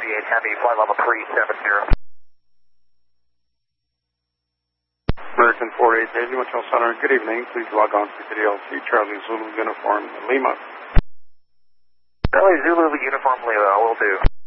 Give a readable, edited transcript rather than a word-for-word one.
Heavy, flight level 370. American 48 Montreal Center, good evening. Please log on to VDLC Charlie Zulu Uniform Lima. Charlie Zulu Uniform Lima, will do.